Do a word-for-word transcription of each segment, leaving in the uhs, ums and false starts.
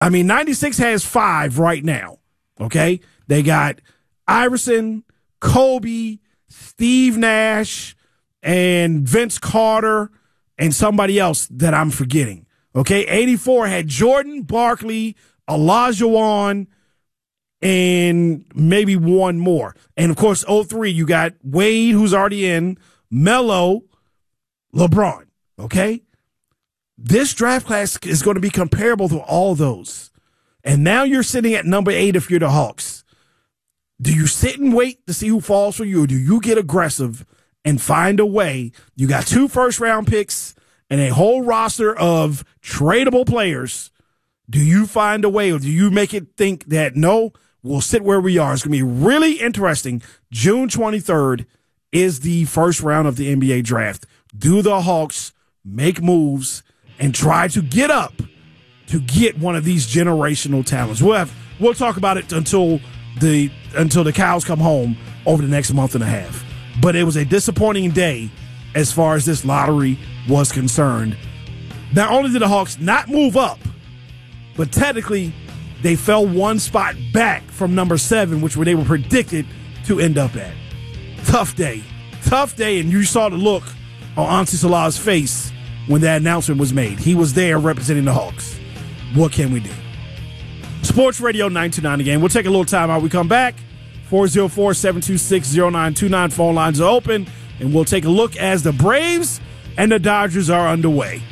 I mean, ninety-six has five right now, okay? They got Iverson, Kobe, Steve Nash, and Vince Carter, and somebody else that I'm forgetting, okay? eighty-four had Jordan, Barkley, Olajuwon, and maybe one more. And, of course, oh three, you got Wade, who's already in, Melo, LeBron, okay? This draft class is going to be comparable to all those. And now you're sitting at number eight if you're the Hawks. Do you sit and wait to see who falls for you, or do you get aggressive and find a way? You got two first-round picks and a whole roster of tradable players. Do you find a way, or do you make it think that, no, we'll sit where we are? It's going to be really interesting. June twenty-third is the first round of the N B A draft. Do the Hawks make moves and try to get up to get one of these generational talents? We'll have, we'll talk about it until the until the cows come home over the next month and a half. But it was a disappointing day as far as this lottery was concerned. Not only did the Hawks not move up, but technically they fell one spot back from number seven, which where they were predicted to end up at. Tough day. Tough day, and you saw the look on Ansi Salah's face when that announcement was made. He was there representing the Hawks. What can we do? Sports Radio nine two nine again. We'll take a little time out. We come back. four oh four, seven two six, oh nine two nine. Phone lines are open. And we'll take a look as the Braves and the Dodgers are underway.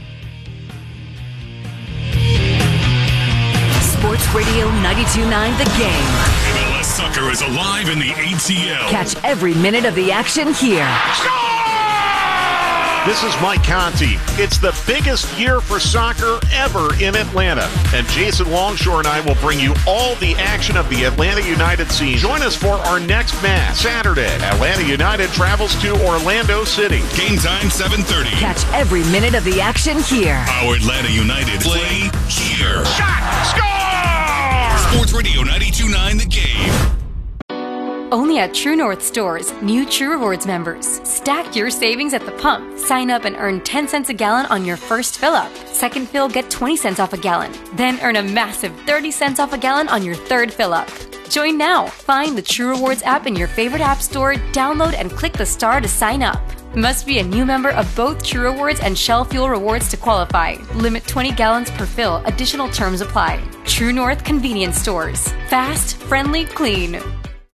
Sports Radio ninety-two point nine The Game. M L S Soccer is alive in the A T L. Catch every minute of the action here. This is Mike Conti. It's the biggest year for soccer ever in Atlanta. And Jason Longshore and I will bring you all the action of the Atlanta United season. Join us for our next match, Saturday. Atlanta United travels to Orlando City. Game time, seven thirty. Catch every minute of the action here. Our Atlanta United play here. Shot! Score! Sports Radio ninety-two point nine The Game. Only at True North stores, new True Rewards members. Stack your savings at the pump. Sign up and earn ten cents a gallon on your first fill up. Second fill, get twenty cents off a gallon. Then earn a massive thirty cents off a gallon on your third fill up. Join now. Find the True Rewards app in your favorite app store, download and click the star to sign up. Must be a new member of both True Rewards and Shell Fuel Rewards to qualify. Limit twenty gallons per fill. Additional terms apply. True North Convenience Stores. Fast, friendly, clean.